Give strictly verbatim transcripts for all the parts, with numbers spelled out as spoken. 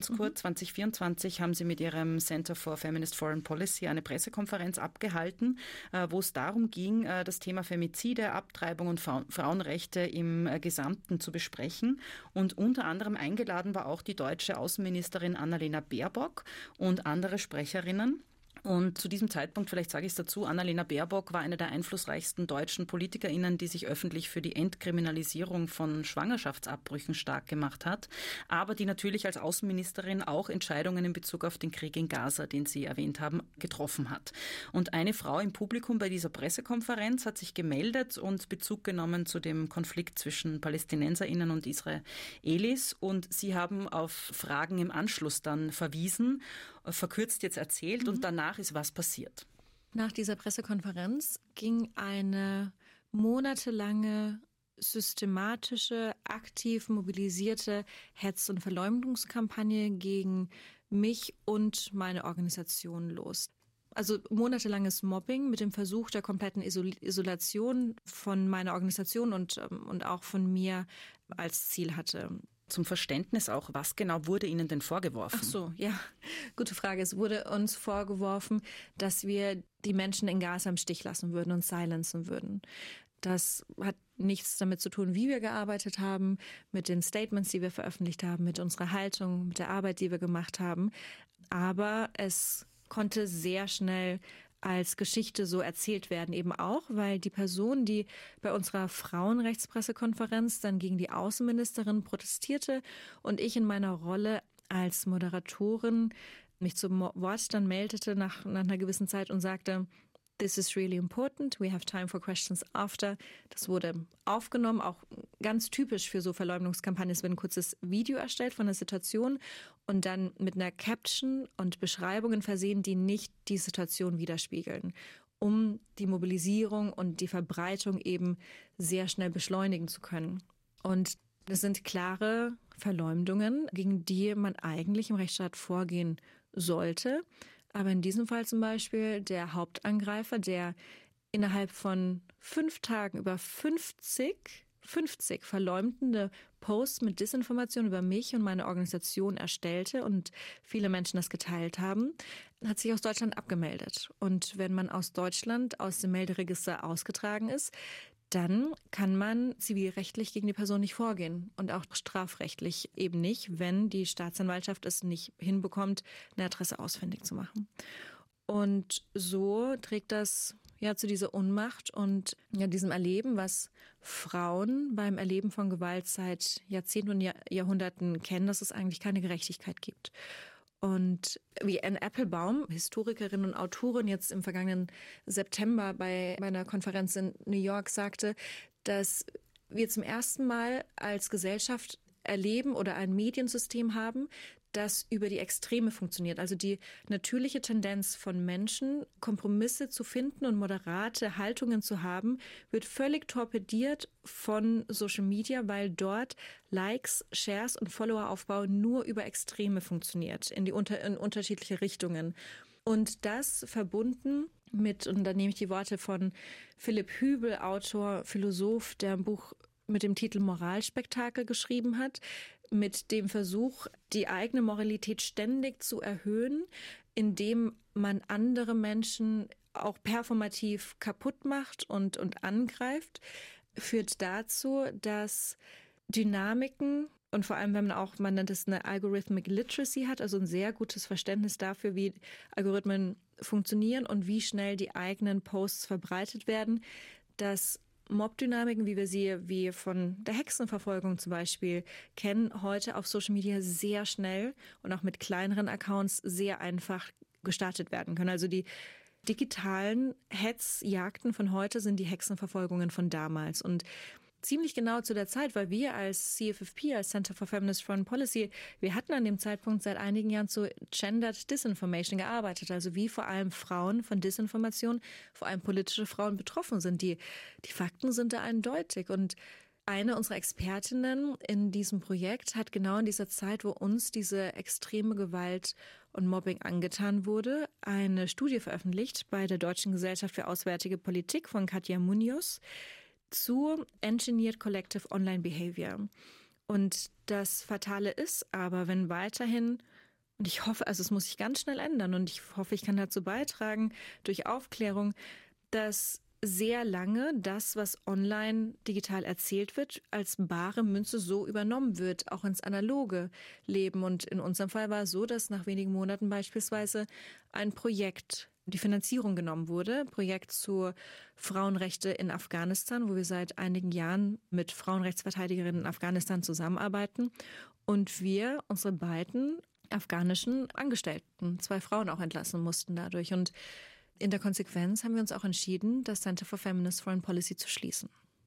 Mhm. zwanzig vierundzwanzig haben sie mit ihrem Center for Feminist Foreign Policy eine Pressekonferenz abgehalten, wo es darum ging, das Thema Femizide, Abtreibung und Frauenrechte im Gesamten zu besprechen. Und unter anderem eingeladen war auch die deutsche Außenministerin Annalena Baerbock und andere Sprecherinnen. Und zu diesem Zeitpunkt, vielleicht sage ich es dazu, Annalena Baerbock war eine der einflussreichsten deutschen PolitikerInnen, die sich öffentlich für die Entkriminalisierung von Schwangerschaftsabbrüchen stark gemacht hat, aber die natürlich als Außenministerin auch Entscheidungen in Bezug auf den Krieg in Gaza, den Sie erwähnt haben, getroffen hat. Und eine Frau im Publikum bei dieser Pressekonferenz hat sich gemeldet und Bezug genommen zu dem Konflikt zwischen PalästinenserInnen und Israelis. Und Sie haben auf Fragen im Anschluss dann verwiesen, verkürzt jetzt erzählt, mhm. und danach ist was passiert. Nach dieser Pressekonferenz ging eine monatelange, systematische, aktiv mobilisierte Hetz- und Verleumdungskampagne gegen mich und meine Organisation los. Also monatelanges Mobbing mit dem Versuch der kompletten Isol- Isolation von meiner Organisation und, und auch von mir als Ziel hatte. Zum Verständnis auch, was genau wurde Ihnen denn vorgeworfen? Ach so, ja, gute Frage. Es wurde uns vorgeworfen, dass wir die Menschen in Gaza im Stich lassen würden und silenzen würden. Das hat nichts damit zu tun, wie wir gearbeitet haben, mit den Statements, die wir veröffentlicht haben, mit unserer Haltung, mit der Arbeit, die wir gemacht haben. Aber es konnte sehr schnell als Geschichte so erzählt werden, eben auch, weil die Person, die bei unserer Frauenrechtspressekonferenz dann gegen die Außenministerin protestierte und ich in meiner Rolle als Moderatorin mich zum Wort dann meldete nach, nach einer gewissen Zeit und sagte, "This is really important. We have time for questions after." Das wurde aufgenommen, auch ganz typisch für so Verleumdungskampagnen. Es wird ein kurzes Video erstellt von der Situation und dann mit einer Caption und Beschreibungen versehen, die nicht die Situation widerspiegeln, um die Mobilisierung und die Verbreitung eben sehr schnell beschleunigen zu können. Und das sind klare Verleumdungen, gegen die man eigentlich im Rechtsstaat vorgehen sollte. Aber in diesem Fall zum Beispiel der Hauptangreifer, der innerhalb von fünf Tagen über fünfzig, fünfzig verleumdende Posts mit Disinformation über mich und meine Organisation erstellte und viele Menschen das geteilt haben, hat sich aus Deutschland abgemeldet. Und wenn man aus Deutschland aus dem Melderegister ausgetragen ist, dann kann man zivilrechtlich gegen die Person nicht vorgehen und auch strafrechtlich eben nicht, wenn die Staatsanwaltschaft es nicht hinbekommt, eine Adresse ausfindig zu machen. Und so trägt das ja zu dieser Unmacht und ja diesem Erleben, was Frauen beim Erleben von Gewalt seit Jahrzehnten und Jahr- Jahrhunderten kennen, dass es eigentlich keine Gerechtigkeit gibt. Und wie Anne Applebaum, Historikerin und Autorin, jetzt im vergangenen September bei einer Konferenz in New York sagte, dass wir zum ersten Mal als Gesellschaft erleben oder ein Mediensystem haben, das über die Extreme funktioniert. Also die natürliche Tendenz von Menschen, Kompromisse zu finden und moderate Haltungen zu haben, wird völlig torpediert von Social Media, weil dort Likes, Shares und Followeraufbau nur über Extreme funktioniert, in die unter, in unterschiedliche Richtungen. Und das verbunden mit, und da nehme ich die Worte von Philipp Hübel, Autor, Philosoph, der ein Buch mit dem Titel Moralspektakel geschrieben hat, mit dem Versuch, die eigene Moralität ständig zu erhöhen, indem man andere Menschen auch performativ kaputt macht und, und angreift, führt dazu, dass Dynamiken und vor allem, wenn man auch, man nennt es eine Algorithmic Literacy hat, also ein sehr gutes Verständnis dafür, wie Algorithmen funktionieren und wie schnell die eigenen Posts verbreitet werden, dass Mobdynamiken, wie wir sie wie von der Hexenverfolgung zum Beispiel kennen, heute auf Social Media sehr schnell und auch mit kleineren Accounts sehr einfach gestartet werden können. Also die digitalen Hetzjagden von heute sind die Hexenverfolgungen von damals. Und ziemlich genau zu der Zeit, weil wir als C F F P, als Center for Feminist Foreign Policy, wir hatten an dem Zeitpunkt seit einigen Jahren zu Gendered Disinformation gearbeitet, also wie vor allem Frauen von Disinformation, vor allem politische Frauen betroffen sind. Die, die Fakten sind da eindeutig und eine unserer Expertinnen in diesem Projekt hat genau in dieser Zeit, wo uns diese extreme Gewalt und Mobbing angetan wurde, eine Studie veröffentlicht bei der Deutschen Gesellschaft für Auswärtige Politik von Katja Munoz zu Engineered Collective Online Behavior. Und das Fatale ist aber, wenn weiterhin Und ich hoffe, also es muss sich ganz schnell ändern und ich hoffe, ich kann dazu beitragen, durch Aufklärung, dass sehr lange das, was online digital erzählt wird, als bare Münze so übernommen wird, auch ins analoge Leben. Und in unserem Fall war es so, dass nach wenigen Monaten beispielsweise ein Projekt, die Finanzierung genommen wurde, Projekt zu Frauenrechte in Afghanistan, wo wir seit einigen Jahren mit Frauenrechtsverteidigerinnen in Afghanistan zusammenarbeiten. Und wir, unsere beiden afghanischen Angestellten, zwei Frauen auch entlassen mussten dadurch. Und in der Konsequenz haben wir uns auch entschieden, das Center for Feminist Foreign Policy zu schließen.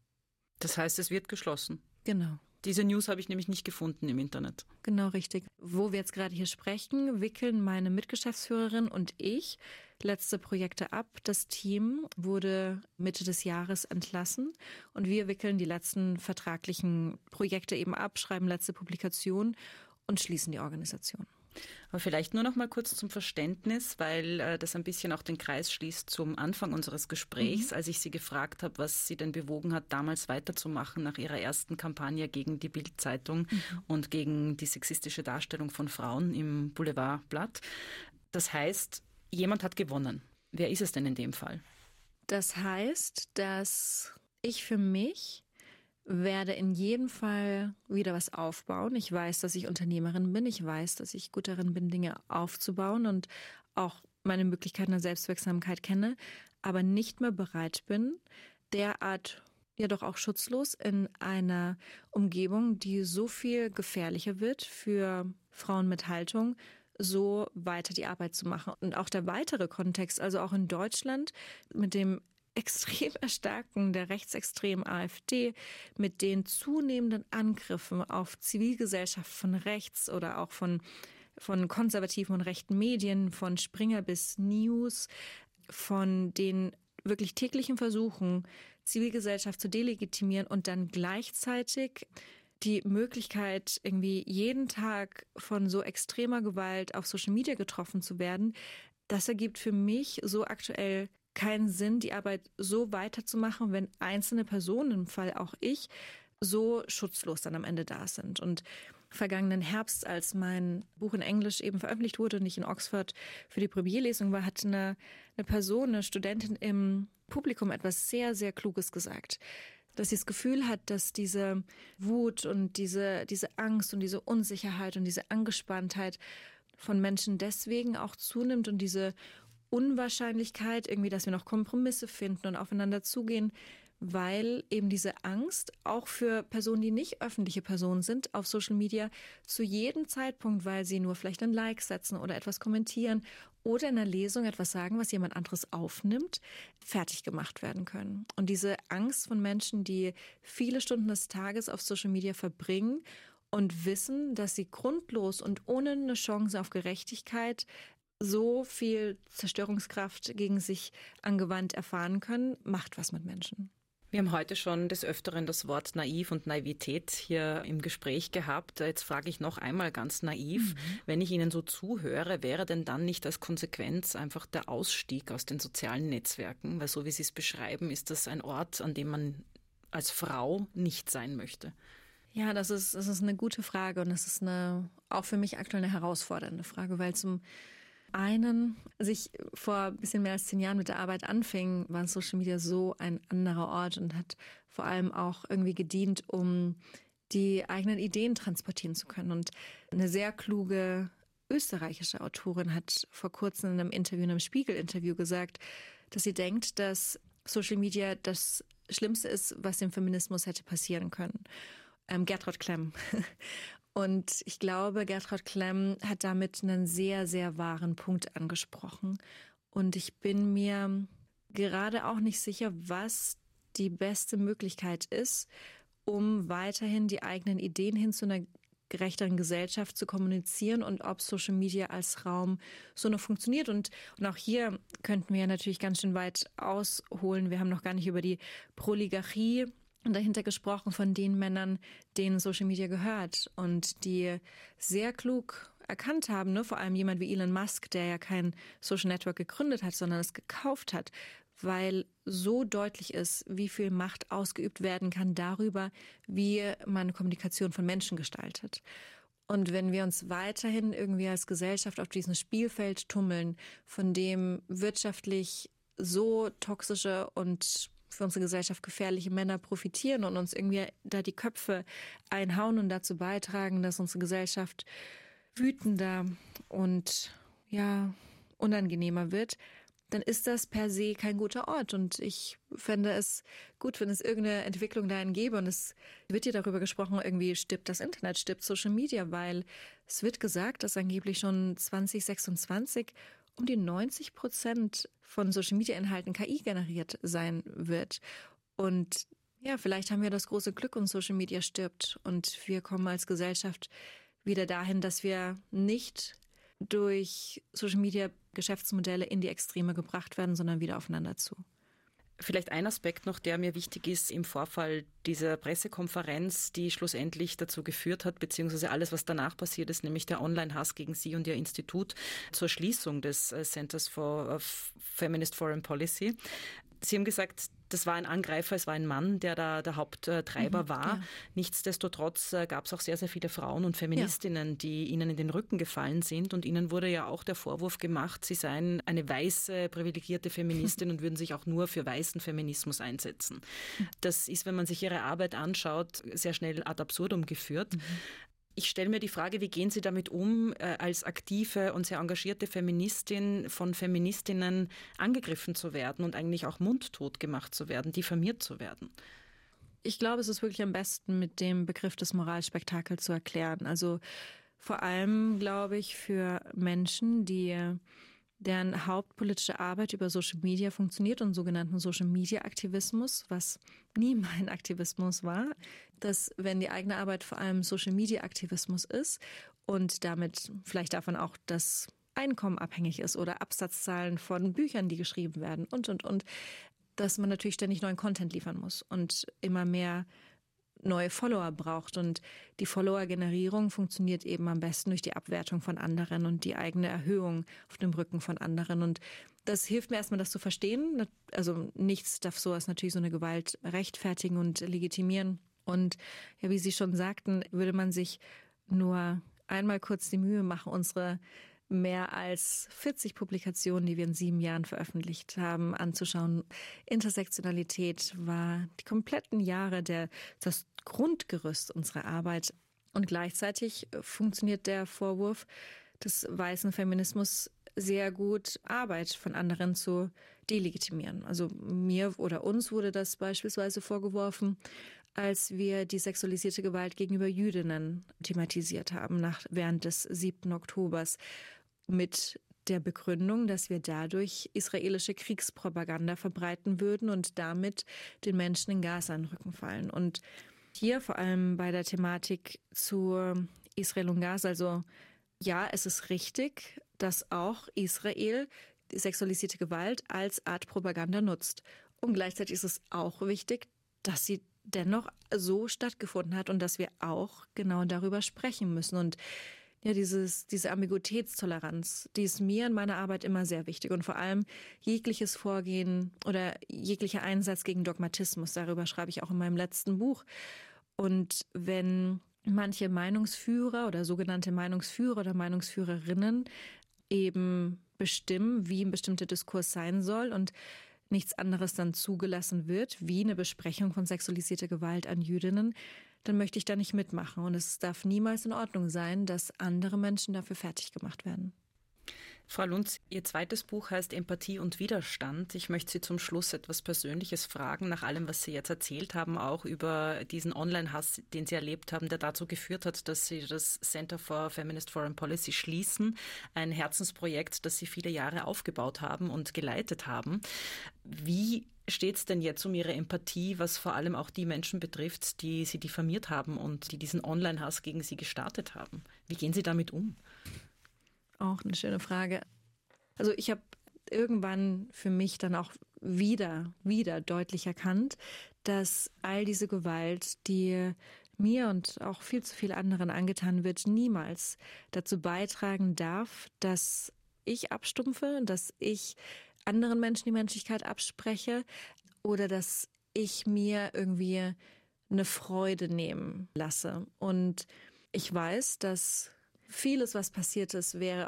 Das heißt, es wird geschlossen? Genau. Diese News habe ich nämlich nicht gefunden im Internet. Genau, richtig. Wo wir jetzt gerade hier sprechen, wickeln meine Mitgeschäftsführerin und ich letzte Projekte ab. Das Team wurde Mitte des Jahres entlassen und wir wickeln die letzten vertraglichen Projekte eben ab, schreiben letzte Publikationen und schließen die Organisation. Aber vielleicht nur noch mal kurz zum Verständnis, weil äh, das ein bisschen auch den Kreis schließt zum Anfang unseres Gesprächs, mhm. als ich Sie gefragt habe, was Sie denn bewogen hat, damals weiterzumachen nach Ihrer ersten Kampagne gegen die Bild-Zeitung mhm. und gegen die sexistische Darstellung von Frauen im Boulevardblatt. Das heißt, jemand hat gewonnen. Wer ist es denn in dem Fall? Das heißt, dass ich für mich werde in jedem Fall wieder was aufbauen. Ich weiß, dass ich Unternehmerin bin. Ich weiß, dass ich gut darin bin, Dinge aufzubauen und auch meine Möglichkeiten der Selbstwirksamkeit kenne, aber nicht mehr bereit bin, derart ja doch auch schutzlos in einer Umgebung, die so viel gefährlicher wird für Frauen mit Haltung, so weiter die Arbeit zu machen. Und auch der weitere Kontext, also auch in Deutschland mit dem extrem erstarken der rechtsextremen AfD, mit den zunehmenden Angriffen auf Zivilgesellschaft von rechts oder auch von, von konservativen und rechten Medien, von Springer bis News, von den wirklich täglichen Versuchen, Zivilgesellschaft zu delegitimieren und dann gleichzeitig die Möglichkeit, irgendwie jeden Tag von so extremer Gewalt auf Social Media getroffen zu werden, das ergibt für mich so aktuell keinen Sinn, die Arbeit so weiterzumachen, wenn einzelne Personen, im Fall auch ich, so schutzlos dann am Ende da sind. Und vergangenen Herbst, als mein Buch in Englisch eben veröffentlicht wurde und ich in Oxford für die Premierlesung war, hat eine, eine Person, eine Studentin im Publikum etwas sehr, sehr Kluges gesagt. Dass sie das Gefühl hat, dass diese Wut und diese, diese Angst und diese Unsicherheit und diese Angespanntheit von Menschen deswegen auch zunimmt und diese Unwahrscheinlichkeit irgendwie, dass wir noch Kompromisse finden und aufeinander zugehen, weil eben diese Angst auch für Personen, die nicht öffentliche Personen sind, auf Social Media zu jedem Zeitpunkt, weil sie nur vielleicht ein Like setzen oder etwas kommentieren oder in einer Lesung etwas sagen, was jemand anderes aufnimmt, fertig gemacht werden können. Und diese Angst von Menschen, die viele Stunden des Tages auf Social Media verbringen und wissen, dass sie grundlos und ohne eine Chance auf Gerechtigkeit so viel Zerstörungskraft gegen sich angewandt erfahren können, macht was mit Menschen. Wir haben heute schon des Öfteren das Wort naiv und Naivität hier im Gespräch gehabt. Jetzt frage ich noch einmal ganz naiv, mhm. wenn ich Ihnen so zuhöre, wäre denn dann nicht als Konsequenz einfach der Ausstieg aus den sozialen Netzwerken? Weil so wie Sie es beschreiben, ist das ein Ort, an dem man als Frau nicht sein möchte. Ja, das ist, das ist eine gute Frage und das ist eine, auch für mich aktuell eine herausfordernde Frage, weil zum einen, als ich vor ein bisschen mehr als zehn Jahren mit der Arbeit anfing, war Social Media so ein anderer Ort und hat vor allem auch irgendwie gedient, um die eigenen Ideen transportieren zu können. Und eine sehr kluge österreichische Autorin hat vor kurzem in einem Interview, in einem Spiegel-Interview gesagt, dass sie denkt, dass Social Media das Schlimmste ist, was dem Feminismus hätte passieren können. Ähm, Gertraud Klemm. Und ich glaube, Gertraud Klemm hat damit einen sehr, sehr wahren Punkt angesprochen. Und ich bin mir gerade auch nicht sicher, was die beste Möglichkeit ist, um weiterhin die eigenen Ideen hin zu einer gerechteren Gesellschaft zu kommunizieren und ob Social Media als Raum so noch funktioniert. Und, und auch hier könnten wir natürlich ganz schön weit ausholen. Wir haben noch gar nicht über die Proligarchie und dahinter gesprochen von den Männern, denen Social Media gehört und die sehr klug erkannt haben, ne? Vor allem jemand wie Elon Musk, der ja kein Social Network gegründet hat, sondern es gekauft hat, weil so deutlich ist, wie viel Macht ausgeübt werden kann darüber, wie man Kommunikation von Menschen gestaltet. Und wenn wir uns weiterhin irgendwie als Gesellschaft auf diesem Spielfeld tummeln, von dem wirtschaftlich so toxische und für unsere Gesellschaft gefährliche Männer profitieren und uns irgendwie da die Köpfe einhauen und dazu beitragen, dass unsere Gesellschaft wütender und ja unangenehmer wird, dann ist das per se kein guter Ort. Und ich fände es gut, wenn es irgendeine Entwicklung dahin gäbe. Und es wird hier darüber gesprochen, irgendwie stirbt das Internet, stirbt Social Media, weil es wird gesagt, dass angeblich schon zwanzig sechsundzwanzig um die neunzig Prozent von Social Media Inhalten K I generiert sein wird. Und ja, vielleicht haben wir das große Glück und Social Media stirbt. Und wir kommen als Gesellschaft wieder dahin, dass wir nicht durch Social Media Geschäftsmodelle in die Extreme gebracht werden, sondern wieder aufeinander zu. Vielleicht ein Aspekt noch, der mir wichtig ist im Vorfall dieser Pressekonferenz, die schlussendlich dazu geführt hat, beziehungsweise alles, was danach passiert ist, nämlich der Online-Hass gegen Sie und Ihr Institut zur Schließung des Centers for Feminist Foreign Policy. Sie haben gesagt, das war ein Angreifer, es war ein Mann, der da der Haupttreiber mhm, war. Ja. Nichtsdestotrotz gab es auch sehr, sehr viele Frauen und Feministinnen, ja. die ihnen in den Rücken gefallen sind. Und ihnen wurde ja auch der Vorwurf gemacht, sie seien eine weiße, privilegierte Feministin und würden sich auch nur für weißen Feminismus einsetzen. Das ist, wenn man sich ihre Arbeit anschaut, sehr schnell ad absurdum geführt. Mhm. Ich stelle mir die Frage, wie gehen Sie damit um, äh, als aktive und sehr engagierte Feministin von Feministinnen angegriffen zu werden und eigentlich auch mundtot gemacht zu werden, diffamiert zu werden? Ich glaube, es ist wirklich am besten, mit dem Begriff des Moralspektakels zu erklären. Also vor allem, glaube ich, für Menschen, die deren hauptpolitische Arbeit über Social Media funktioniert und sogenannten Social Media Aktivismus, was nie mein Aktivismus war, dass wenn die eigene Arbeit vor allem Social Media Aktivismus ist und damit vielleicht davon auch das Einkommen abhängig ist oder Absatzzahlen von Büchern, die geschrieben werden und, und, und, dass man natürlich ständig neuen Content liefern muss und immer mehr neue Follower braucht. Und die Follower-Generierung funktioniert eben am besten durch die Abwertung von anderen und die eigene Erhöhung auf dem Rücken von anderen. Und das hilft mir erstmal, das zu verstehen. Also nichts darf sowas natürlich so eine Gewalt rechtfertigen und legitimieren. Und ja, wie Sie schon sagten, würde man sich nur einmal kurz die Mühe machen, unsere mehr als vierzig Publikationen, die wir in sieben Jahren veröffentlicht haben, anzuschauen. Intersektionalität war die kompletten Jahre der, das Grundgerüst unserer Arbeit. Und gleichzeitig funktioniert der Vorwurf des weißen Feminismus sehr gut, Arbeit von anderen zu delegitimieren. Also mir oder uns wurde das beispielsweise vorgeworfen, als wir die sexualisierte Gewalt gegenüber Jüdinnen thematisiert haben, nach, während des siebten Oktobers. Mit der Begründung, dass wir dadurch israelische Kriegspropaganda verbreiten würden und damit den Menschen in Gaza in den Rücken fallen. Und hier vor allem bei der Thematik zu Israel und Gaza, also ja, es ist richtig, dass auch Israel die sexualisierte Gewalt als Art Propaganda nutzt. Und gleichzeitig ist es auch wichtig, dass sie dennoch so stattgefunden hat und dass wir auch genau darüber sprechen müssen. Und ja, dieses, diese Ambiguitätstoleranz, die ist mir in meiner Arbeit immer sehr wichtig. Und vor allem jegliches Vorgehen oder jeglicher Einsatz gegen Dogmatismus. Darüber schreibe ich auch in meinem letzten Buch. Und wenn manche Meinungsführer oder sogenannte Meinungsführer oder Meinungsführerinnen eben bestimmen, wie ein bestimmter Diskurs sein soll und nichts anderes dann zugelassen wird, wie eine Besprechung von sexualisierter Gewalt an Jüdinnen, dann möchte ich da nicht mitmachen. Und es darf niemals in Ordnung sein, dass andere Menschen dafür fertig gemacht werden. Frau Luntz, Ihr zweites Buch heißt Empathie und Widerstand. Ich möchte Sie zum Schluss etwas Persönliches fragen, nach allem, was Sie jetzt erzählt haben, auch über diesen Online-Hass, den Sie erlebt haben, der dazu geführt hat, dass Sie das Center for Feminist Foreign Policy schließen. Ein Herzensprojekt, das Sie viele Jahre aufgebaut haben und geleitet haben. Wie steht es denn jetzt um Ihre Empathie, was vor allem auch die Menschen betrifft, die Sie diffamiert haben und die diesen Online-Hass gegen Sie gestartet haben? Wie gehen Sie damit um? Auch eine schöne Frage. Also ich habe irgendwann für mich dann auch wieder, wieder deutlich erkannt, dass all diese Gewalt, die mir und auch viel zu viel anderen angetan wird, niemals dazu beitragen darf, dass ich abstumpfe, dass ich anderen Menschen die Menschlichkeit abspreche oder dass ich mir irgendwie eine Freude nehmen lasse. Und Ich weiß, dass vieles, was passiert ist, wäre